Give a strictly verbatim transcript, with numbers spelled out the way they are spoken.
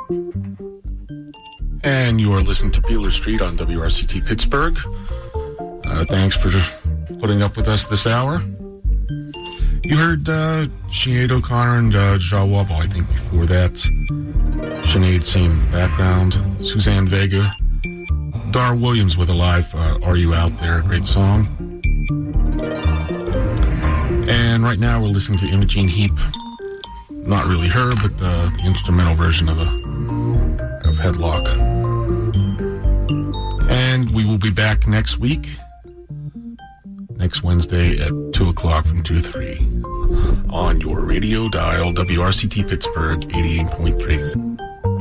And you are listening to Peeler Street on W R C T Pittsburgh. Uh, thanks for putting up with us this hour. You heard uh, Sinead O'Connor and uh, Jah Wobble, I think, before that. Sinead singing in the background. Suzanne Vega. Dar Williams with Alive, uh, Are You Out There? Great song. And right now we're listening to Imogene Heap. Not really her, but uh, the instrumental version of, a, of Headlock. And we will be back next week. Next Wednesday at two o'clock from two to three on your radio dial, W R C T Pittsburgh eighty-eight point three.